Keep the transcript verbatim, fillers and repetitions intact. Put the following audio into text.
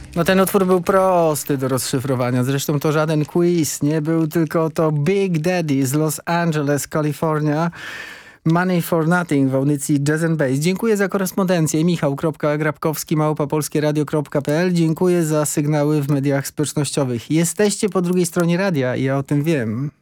No ten utwór był prosty do rozszyfrowania, zresztą to żaden quiz, nie był, tylko to Big Daddy z Los Angeles, Kalifornia. Money for Nothing w audycji Jazz and Bass. Dziękuję za korespondencję. Michał kropka grabkowski małpa polskieradio kropka p l. Dziękuję za sygnały w mediach społecznościowych. Jesteście po drugiej stronie radia i ja o tym wiem.